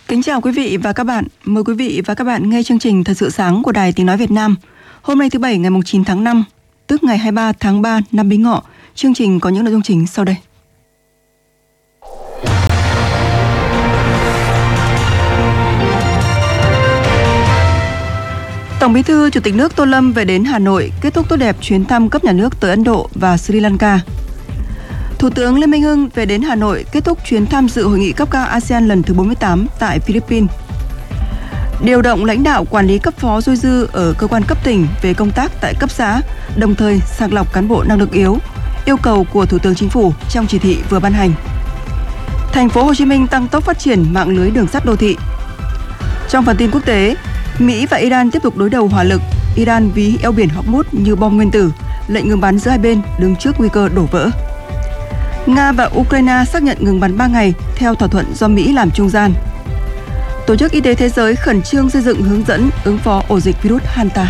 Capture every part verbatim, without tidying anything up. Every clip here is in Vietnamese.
Kính chào quý vị và các bạn. Mời quý vị và các bạn nghe chương trình Thời sự sáng của Đài Tiếng nói Việt Nam. Hôm nay thứ Bảy ngày chín tháng năm, tức ngày hai mươi ba tháng ba năm Bính Ngọ. Chương trình có những nội dung chính sau đây. Tổng Bí thư Chủ tịch nước Tô Lâm về đến Hà Nội kết thúc tốt đẹp chuyến thăm cấp nhà nước tới Ấn Độ và Sri Lanka. Thủ tướng Lê Minh Hưng về đến Hà Nội kết thúc chuyến tham dự hội nghị cấp cao a sê an lần thứ bốn mươi tám tại Philippines. Điều động lãnh đạo quản lý cấp phó dôi dư ở cơ quan cấp tỉnh về công tác tại cấp xã, đồng thời sàng lọc cán bộ năng lực yếu, yêu cầu của Thủ tướng Chính phủ trong chỉ thị vừa ban hành. Thành phố Hồ Chí Minh tăng tốc phát triển mạng lưới đường sắt đô thị. Trong phần tin quốc tế, Mỹ và Iran tiếp tục đối đầu hỏa lực. Iran ví eo biển Hormuz như bom nguyên tử, lệnh ngừng bắn giữa hai bên đứng trước nguy cơ đổ vỡ. Nga và Ukraine xác nhận ngừng bắn ba ngày theo thỏa thuận do Mỹ làm trung gian. Tổ chức Y tế Thế giới khẩn trương xây dựng hướng dẫn ứng phó ổ dịch virus Hanta.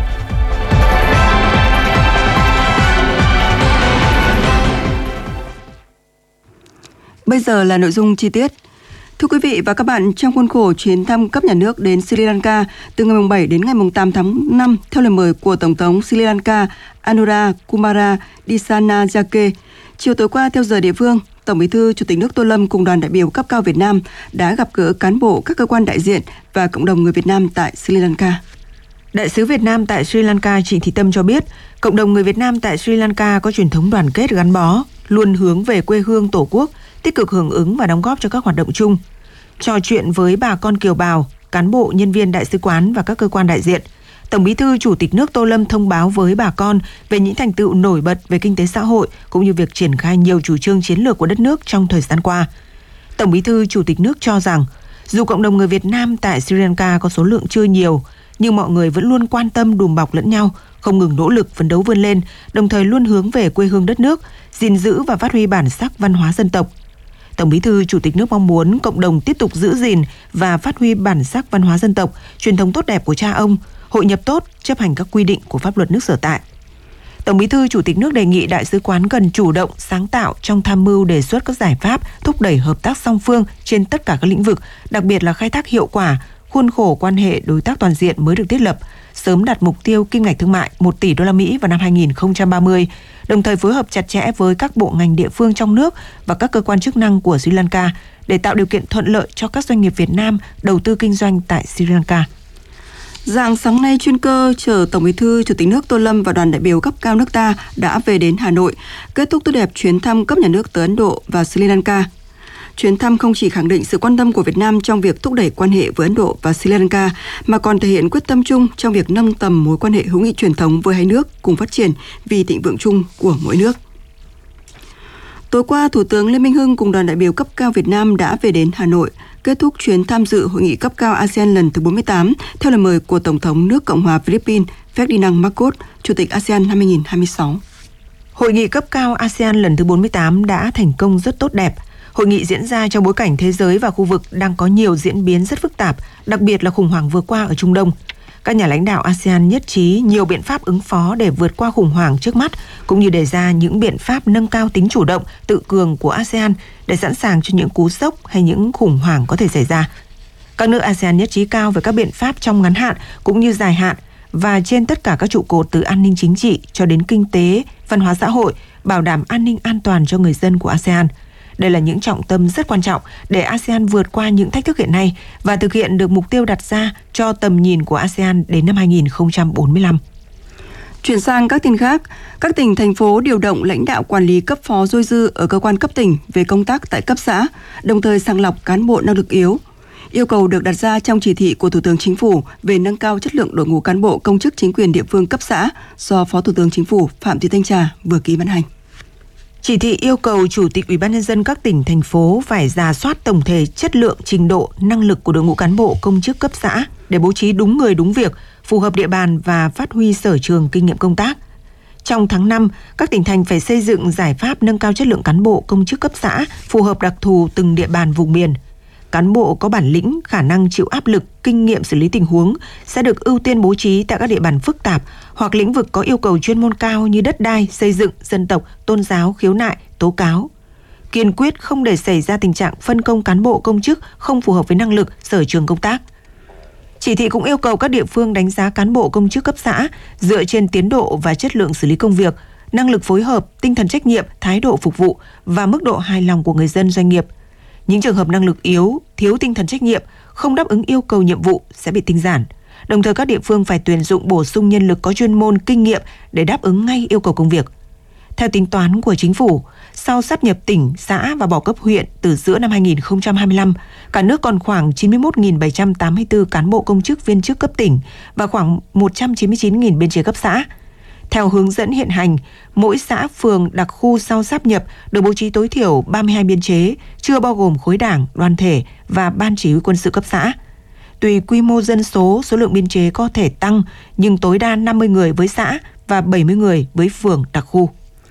Bây giờ là nội dung chi tiết. Thưa quý vị và các bạn, trong khuôn khổ chuyến thăm cấp nhà nước đến Sri Lanka từ ngày bảy đến ngày tám tháng năm theo lời mời của Tổng thống Sri Lanka Anura Kumara Dissanayake, chiều tối qua theo giờ địa phương, Tổng Bí thư Chủ tịch nước Tô Lâm cùng đoàn đại biểu cấp cao Việt Nam đã gặp gỡ cán bộ các cơ quan đại diện và cộng đồng người Việt Nam tại Sri Lanka. Đại sứ Việt Nam tại Sri Lanka Trịnh Thị Tâm cho biết, cộng đồng người Việt Nam tại Sri Lanka có truyền thống đoàn kết gắn bó, luôn hướng về quê hương Tổ quốc, tích cực hưởng ứng và đóng góp cho các hoạt động chung. Trò chuyện với bà con kiều bào, cán bộ, nhân viên đại sứ quán và các cơ quan đại diện, Tổng Bí thư Chủ tịch nước Tô Lâm thông báo với bà con về những thành tựu nổi bật về kinh tế xã hội cũng như việc triển khai nhiều chủ trương chiến lược của đất nước trong thời gian qua. Tổng Bí thư Chủ tịch nước cho rằng, dù cộng đồng người Việt Nam tại Sri Lanka có số lượng chưa nhiều, nhưng mọi người vẫn luôn quan tâm đùm bọc lẫn nhau, không ngừng nỗ lực phấn đấu vươn lên, đồng thời luôn hướng về quê hương đất nước, gìn giữ và phát huy bản sắc văn hóa dân tộc. Tổng Bí thư Chủ tịch nước mong muốn cộng đồng tiếp tục giữ gìn và phát huy bản sắc văn hóa dân tộc, truyền thống tốt đẹp của cha ông, hội nhập tốt, chấp hành các quy định của pháp luật nước sở tại. Tổng Bí thư Chủ tịch nước đề nghị đại sứ quán cần chủ động, sáng tạo trong tham mưu đề xuất các giải pháp thúc đẩy hợp tác song phương trên tất cả các lĩnh vực, đặc biệt là khai thác hiệu quả khuôn khổ quan hệ đối tác toàn diện mới được thiết lập, sớm đạt mục tiêu kim ngạch thương mại một tỷ đô la Mỹ vào năm hai nghìn không trăm ba mươi, đồng thời phối hợp chặt chẽ với các bộ ngành địa phương trong nước và các cơ quan chức năng của Sri Lanka để tạo điều kiện thuận lợi cho các doanh nghiệp Việt Nam đầu tư kinh doanh tại Sri Lanka. Rạng sáng nay, chuyên cơ chở Tổng Bí thư Chủ tịch nước Tô Lâm và đoàn đại biểu cấp cao nước ta đã về đến Hà Nội, kết thúc tốt đẹp chuyến thăm cấp nhà nước tới Ấn Độ và Sri Lanka. Chuyến thăm không chỉ khẳng định sự quan tâm của Việt Nam trong việc thúc đẩy quan hệ với Ấn Độ và Sri Lanka, mà còn thể hiện quyết tâm chung trong việc nâng tầm mối quan hệ hữu nghị truyền thống với hai nước cùng phát triển vì thịnh vượng chung của mỗi nước. Tối qua, Thủ tướng Lê Minh Hưng cùng đoàn đại biểu cấp cao Việt Nam đã về đến Hà Nội, kết thúc chuyến tham dự hội nghị cấp cao a sê an lần thứ bốn mươi tám theo lời mời của Tổng thống nước Cộng hòa Philippines Ferdinand Marcos, Chủ tịch a sê an năm hai nghìn không trăm hai mươi sáu. Hội nghị cấp cao a sê an lần thứ bốn mươi tám đã thành công rất tốt đẹp. Hội nghị diễn ra trong bối cảnh thế giới và khu vực đang có nhiều diễn biến rất phức tạp, đặc biệt là khủng hoảng vừa qua ở Trung Đông. Các nhà lãnh đạo a sê an nhất trí nhiều biện pháp ứng phó để vượt qua khủng hoảng trước mắt, cũng như đề ra những biện pháp nâng cao tính chủ động, tự cường của a sê an để sẵn sàng cho những cú sốc hay những khủng hoảng có thể xảy ra. Các nước a sê an nhất trí cao về các biện pháp trong ngắn hạn cũng như dài hạn và trên tất cả các trụ cột từ an ninh chính trị cho đến kinh tế, văn hóa xã hội, bảo đảm an ninh an toàn cho người dân của a sê an. Đây là những trọng tâm rất quan trọng để a sê an vượt qua những thách thức hiện nay và thực hiện được mục tiêu đặt ra cho tầm nhìn của a sê an đến năm hai nghìn không trăm bốn mươi lăm. Chuyển sang các tin khác, các tỉnh, thành phố điều động lãnh đạo quản lý cấp phó dôi dư ở cơ quan cấp tỉnh về công tác tại cấp xã, đồng thời sàng lọc cán bộ năng lực yếu. Yêu cầu được đặt ra trong chỉ thị của Thủ tướng Chính phủ về nâng cao chất lượng đội ngũ cán bộ công chức chính quyền địa phương cấp xã do Phó Thủ tướng Chính phủ Phạm Thị Thanh Trà vừa ký ban hành. Chỉ thị yêu cầu Chủ tịch Ủy ban nhân dân các tỉnh, thành phố phải rà soát tổng thể chất lượng, trình độ, năng lực của đội ngũ cán bộ công chức cấp xã để bố trí đúng người đúng việc, phù hợp địa bàn và phát huy sở trường kinh nghiệm công tác. Trong tháng năm, các tỉnh thành phải xây dựng giải pháp nâng cao chất lượng cán bộ công chức cấp xã phù hợp đặc thù từng địa bàn vùng miền. Cán bộ có bản lĩnh, khả năng chịu áp lực, kinh nghiệm xử lý tình huống sẽ được ưu tiên bố trí tại các địa bàn phức tạp hoặc lĩnh vực có yêu cầu chuyên môn cao như đất đai, xây dựng, dân tộc, tôn giáo, khiếu nại, tố cáo. kiên quyết không để xảy ra tình trạng phân công cán bộ công chức không phù hợp với năng lực, sở trường công tác. Chỉ thị cũng yêu cầu các địa phương đánh giá cán bộ công chức cấp xã dựa trên tiến độ và chất lượng xử lý công việc, năng lực phối hợp, tinh thần trách nhiệm, thái độ phục vụ và mức độ hài lòng của người dân doanh nghiệp. Những trường hợp năng lực yếu, thiếu tinh thần trách nhiệm, không đáp ứng yêu cầu nhiệm vụ sẽ bị tinh giản. Đồng thời các địa phương phải tuyển dụng bổ sung nhân lực có chuyên môn, kinh nghiệm để đáp ứng ngay yêu cầu công việc. Theo tính toán của chính phủ, sau sáp nhập tỉnh, xã và bỏ cấp huyện từ giữa năm hai nghìn không trăm hai mươi lăm, cả nước còn khoảng chín mươi mốt nghìn bảy trăm tám mươi tư cán bộ công chức viên chức cấp tỉnh và khoảng một trăm chín mươi chín nghìn biên chế cấp xã. Theo hướng dẫn hiện hành, mỗi xã, phường, đặc khu sau sáp nhập được bố trí tối thiểu ba mươi hai biên chế, chưa bao gồm khối đảng, đoàn thể và ban chỉ huy quân sự cấp xã. Tùy quy mô dân số, số lượng biên chế có thể tăng, nhưng tối đa năm mươi người với xã và bảy mươi người với phường, đặc khu.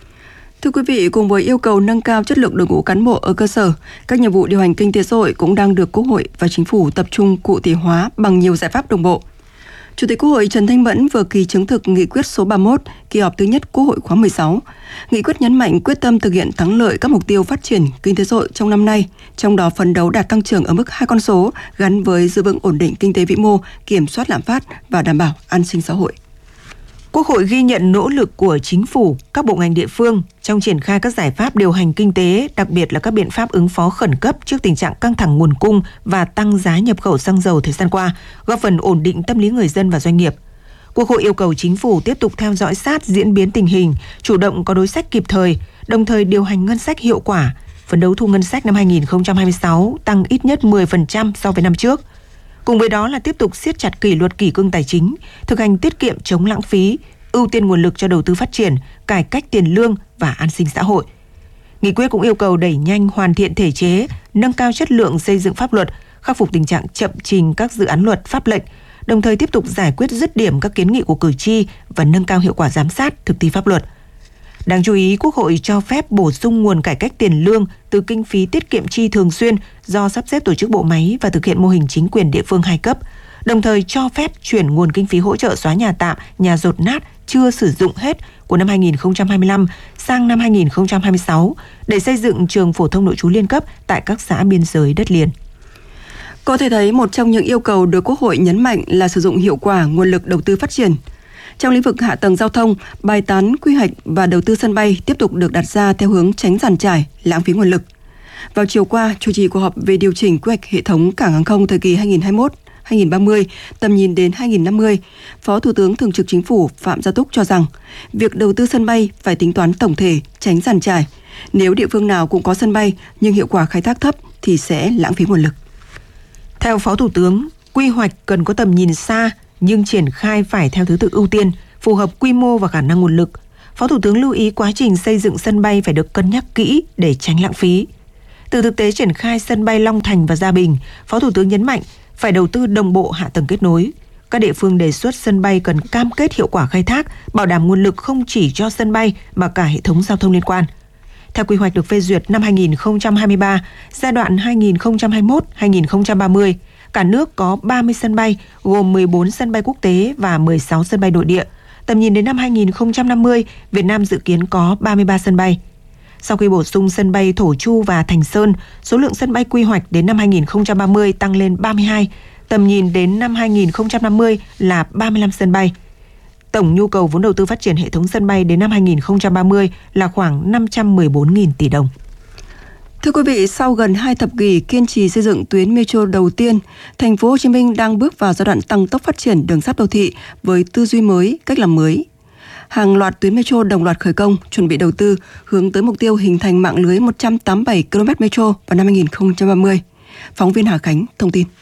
Thưa quý vị, cùng với yêu cầu nâng cao chất lượng đội ngũ cán bộ ở cơ sở, các nhiệm vụ điều hành kinh tế xã hội cũng đang được Quốc hội và Chính phủ tập trung cụ thể hóa bằng nhiều giải pháp đồng bộ. Chủ tịch Quốc hội Trần Thanh Mẫn vừa ký chứng thực nghị quyết số ba mươi mốt kỳ họp thứ nhất Quốc hội khóa mười sáu. Nghị quyết nhấn mạnh quyết tâm thực hiện thắng lợi các mục tiêu phát triển kinh tế xã hội trong năm nay, trong đó phấn đấu đạt tăng trưởng ở mức hai con số gắn với giữ vững ổn định kinh tế vĩ mô, kiểm soát lạm phát và đảm bảo an sinh xã hội. Quốc hội ghi nhận nỗ lực của chính phủ, các bộ ngành địa phương trong triển khai các giải pháp điều hành kinh tế, đặc biệt là các biện pháp ứng phó khẩn cấp trước tình trạng căng thẳng nguồn cung và tăng giá nhập khẩu xăng dầu thời gian qua, góp phần ổn định tâm lý người dân và doanh nghiệp. Quốc hội yêu cầu chính phủ tiếp tục theo dõi sát diễn biến tình hình, chủ động có đối sách kịp thời, đồng thời điều hành ngân sách hiệu quả, phấn đấu thu ngân sách năm hai nghìn không trăm hai mươi sáu tăng ít nhất mười phần trăm so với năm trước. Cùng với đó là tiếp tục siết chặt kỷ luật kỷ cương tài chính, thực hành tiết kiệm chống lãng phí, ưu tiên nguồn lực cho đầu tư phát triển, cải cách tiền lương và an sinh xã hội. Nghị quyết cũng yêu cầu đẩy nhanh hoàn thiện thể chế, nâng cao chất lượng xây dựng pháp luật, khắc phục tình trạng chậm trình các dự án luật, pháp lệnh, đồng thời tiếp tục giải quyết dứt điểm các kiến nghị của cử tri và nâng cao hiệu quả giám sát, thực thi pháp luật. Đáng chú ý, Quốc hội cho phép bổ sung nguồn cải cách tiền lương từ kinh phí tiết kiệm chi thường xuyên do sắp xếp tổ chức bộ máy và thực hiện mô hình chính quyền địa phương hai cấp, đồng thời cho phép chuyển nguồn kinh phí hỗ trợ xóa nhà tạm, nhà dột nát chưa sử dụng hết của năm hai nghìn không trăm hai mươi lăm sang năm hai nghìn không trăm hai mươi sáu để xây dựng trường phổ thông nội trú liên cấp tại các xã biên giới đất liền. Có thể thấy một trong những yêu cầu được Quốc hội nhấn mạnh là sử dụng hiệu quả nguồn lực đầu tư phát triển. Trong lĩnh vực hạ tầng giao thông, bài toán quy hoạch và đầu tư sân bay tiếp tục được đặt ra theo hướng tránh giàn trải, lãng phí nguồn lực. Vào chiều qua, chủ trì cuộc họp về điều chỉnh quy hoạch hệ thống cảng hàng không thời kỳ hai nghìn không trăm hai mươi mốt đến hai nghìn không trăm ba mươi, tầm nhìn đến hai nghìn không trăm năm mươi, Phó Thủ tướng Thường trực Chính phủ Phạm Gia Túc cho rằng, việc đầu tư sân bay phải tính toán tổng thể, tránh giàn trải. Nếu địa phương nào cũng có sân bay nhưng hiệu quả khai thác thấp thì sẽ lãng phí nguồn lực. Theo Phó Thủ tướng, quy hoạch cần có tầm nhìn xa nhưng triển khai phải theo thứ tự ưu tiên, phù hợp quy mô và khả năng nguồn lực. Phó Thủ tướng lưu ý quá trình xây dựng sân bay phải được cân nhắc kỹ để tránh lãng phí. Từ thực tế triển khai sân bay Long Thành và Gia Bình, Phó Thủ tướng nhấn mạnh phải đầu tư đồng bộ hạ tầng kết nối. Các địa phương đề xuất sân bay cần cam kết hiệu quả khai thác, bảo đảm nguồn lực không chỉ cho sân bay mà cả hệ thống giao thông liên quan. Theo quy hoạch được phê duyệt năm hai nghìn không trăm hai mươi ba, giai đoạn hai nghìn không trăm hai mươi mốt đến hai nghìn không trăm ba mươi, cả nước có ba mươi sân bay, gồm mười bốn sân bay quốc tế và mười sáu sân bay nội địa. Tầm nhìn đến năm hai nghìn không trăm năm mươi, Việt Nam dự kiến có ba mươi ba sân bay. Sau khi bổ sung sân bay Thổ Chu và Thành Sơn, số lượng sân bay quy hoạch đến năm hai nghìn không trăm ba mươi tăng lên ba mươi hai, tầm nhìn đến năm hai nghìn không trăm năm mươi là ba mươi lăm sân bay. Tổng nhu cầu vốn đầu tư phát triển hệ thống sân bay đến năm hai nghìn không trăm ba mươi là khoảng năm trăm mười bốn nghìn tỷ đồng. Thưa quý vị, sau gần hai thập kỷ kiên trì xây dựng tuyến metro đầu tiên, thành phố Hồ Chí Minh đang bước vào giai đoạn tăng tốc phát triển đường sắt đô thị với tư duy mới, cách làm mới. Hàng loạt tuyến metro đồng loạt khởi công, chuẩn bị đầu tư hướng tới mục tiêu hình thành mạng lưới một trăm tám mươi bảy ki lô mét metro vào năm hai nghìn không trăm ba mươi. Phóng viên Hà Khánh thông tin.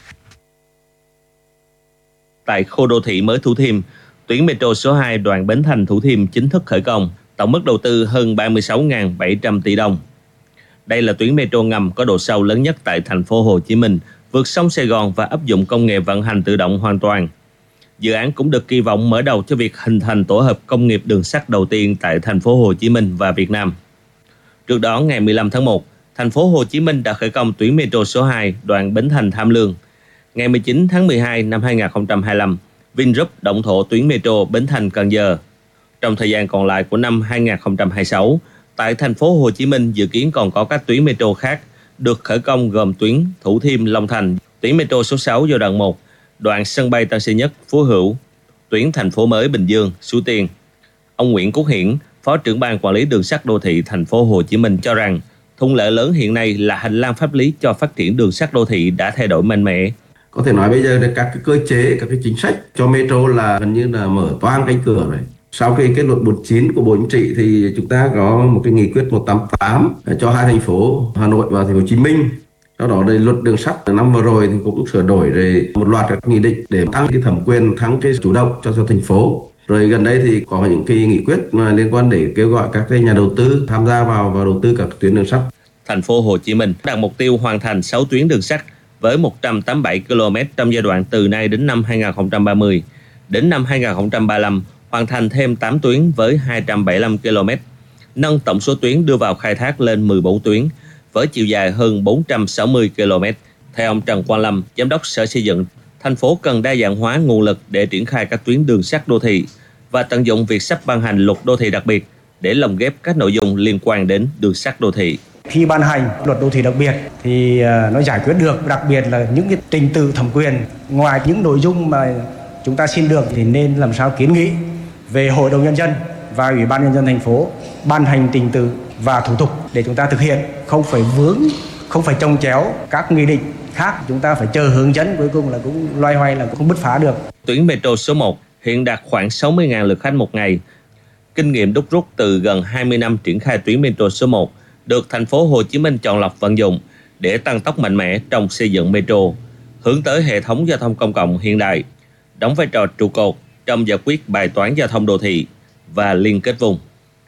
Tại khu đô thị mới Thủ Thiêm, tuyến metro số hai đoạn Bến Thành Thủ Thiêm chính thức khởi công, tổng mức đầu tư hơn ba mươi sáu nghìn bảy trăm tỷ đồng. Đây là tuyến metro ngầm có độ sâu lớn nhất tại thành phố Hồ Chí Minh, vượt sông Sài Gòn và áp dụng công nghệ vận hành tự động hoàn toàn. Dự án cũng được kỳ vọng mở đầu cho việc hình thành tổ hợp công nghiệp đường sắt đầu tiên tại thành phố Hồ Chí Minh và Việt Nam. Trước đó, ngày mười lăm tháng một, thành phố Hồ Chí Minh đã khởi công tuyến metro số hai đoạn Bến Thành Tham Lương. Ngày mười chín tháng mười hai năm hai nghìn không trăm hai mươi lăm, Vingroup động thổ tuyến metro Bến Thành Cần Giờ. Trong thời gian còn lại của năm hai nghìn không trăm hai mươi sáu, Tại thành phố Hồ Chí Minh dự kiến còn có các tuyến metro khác được khởi công gồm tuyến Thủ Thiêm Long Thành, tuyến metro số sáu giai đoạn một, đoạn sân bay Tân Sơn Nhất Phú Hữu, tuyến thành phố mới Bình Dương, Suối Tiên. Ông Nguyễn Quốc Hiển, Phó trưởng ban quản lý đường sắt đô thị thành phố Hồ Chí Minh cho rằng thuận lợi lớn hiện nay là hành lang pháp lý cho phát triển đường sắt đô thị đã thay đổi mạnh mẽ. Có thể nói bây giờ các cái cơ chế, các cái chính sách cho metro là gần như là mở toang cánh cửa rồi. Sau khi kết luận bốn mươi chín của Bộ Chính trị thì chúng ta có một cái nghị quyết một trăm tám mươi tám cho hai thành phố Hà Nội và thành phố Hồ Chí Minh. Sau đó đây luật đường sắt năm vừa rồi thì cũng sửa đổi rồi một loạt các nghị định để tăng cái thẩm quyền, tăng cái chủ động cho, cho thành phố. Rồi gần đây thì có những cái nghị quyết mà liên quan để kêu gọi các cái nhà đầu tư tham gia vào và đầu tư các tuyến đường sắt. Thành phố Hồ Chí Minh đặt mục tiêu hoàn thành sáu tuyến đường sắt với một trăm tám mươi bảy ki lô mét trong giai đoạn từ nay đến năm hai nghìn không trăm ba mươi. Đến năm hai nghìn không trăm ba mươi lăm, hoàn thành thêm tám tuyến với hai trăm bảy mươi lăm ki lô mét, nâng tổng số tuyến đưa vào khai thác lên mười bốn tuyến với chiều dài hơn bốn trăm sáu mươi ki lô mét. Theo ông Trần Quang Lâm, Giám đốc Sở Xây dựng, thành phố cần đa dạng hóa nguồn lực để triển khai các tuyến đường sắt đô thị và tận dụng việc sắp ban hành luật đô thị đặc biệt để lồng ghép các nội dung liên quan đến đường sắt đô thị. Khi ban hành luật đô thị đặc biệt thì nó giải quyết được, đặc biệt là những cái trình tự thẩm quyền. Ngoài những nội dung mà chúng ta xin được thì nên làm sao kiến nghị về Hội đồng Nhân dân và Ủy ban Nhân dân thành phố ban hành trình tự và thủ tục để chúng ta thực hiện, không phải vướng, không phải chồng chéo các nghị định khác. Chúng ta phải chờ hướng dẫn, cuối cùng là cũng loay hoay là cũng không bứt phá được. Tuyến metro số một hiện đạt khoảng sáu mươi nghìn lượt khách một ngày. Kinh nghiệm đúc rút từ gần hai mươi năm triển khai tuyến metro số một được thành phố Hồ Chí Minh chọn lọc vận dụng để tăng tốc mạnh mẽ trong xây dựng metro, hướng tới hệ thống giao thông công cộng hiện đại, đóng vai trò trụ cột trong giải quyết bài toán giao thông đô thị và liên kết vùng.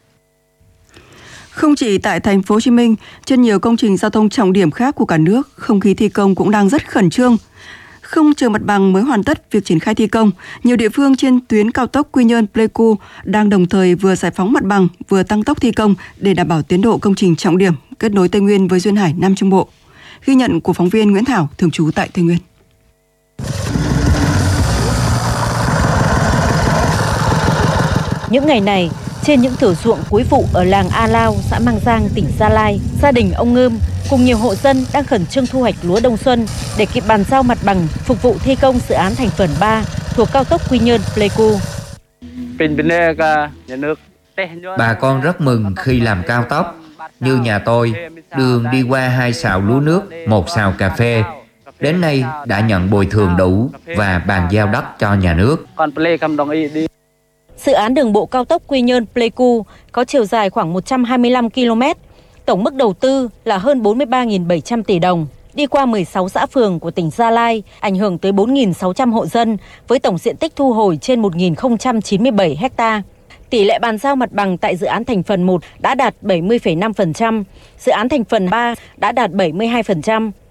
Không chỉ tại thành phố Hồ Chí Minh, trên nhiều công trình giao thông trọng điểm khác của cả nước, không khí thi công cũng đang rất khẩn trương. Không chờ mặt bằng mới hoàn tất việc triển khai thi công, nhiều địa phương trên tuyến cao tốc Quy Nhơn - Pleiku đang đồng thời vừa giải phóng mặt bằng, vừa tăng tốc thi công để đảm bảo tiến độ công trình trọng điểm kết nối Tây Nguyên với duyên hải Nam Trung Bộ. Ghi nhận của phóng viên Nguyễn Thảo, thường trú tại Tây Nguyên. Những ngày này, trên những thửa ruộng cuối vụ ở làng A Lao, xã Mang Giang, tỉnh Gia Lai, gia đình ông Ngơm cùng nhiều hộ dân đang khẩn trương thu hoạch lúa đông xuân để kịp bàn giao mặt bằng phục vụ thi công dự án thành phần ba thuộc cao tốc Quy Nhơn - Pleiku. Bà con rất mừng khi làm cao tốc. Như nhà tôi, đường đi qua hai sào lúa nước, một sào cà phê. Đến nay đã nhận bồi thường đủ và bàn giao đất cho nhà nước. Dự án đường bộ cao tốc Quy Nhơn - Pleiku có chiều dài khoảng một trăm hai mươi lăm ki lô mét, tổng mức đầu tư là hơn bốn mươi ba nghìn bảy trăm tỷ đồng, đi qua mười sáu xã phường của tỉnh Gia Lai, ảnh hưởng tới bốn nghìn sáu trăm hộ dân với tổng diện tích thu hồi trên một nghìn không trăm chín mươi bảy ha. Tỷ lệ bàn giao mặt bằng tại dự án thành phần một đã đạt bảy mươi phẩy năm phần trăm, dự án thành phần ba đã đạt bảy mươi hai phần trăm.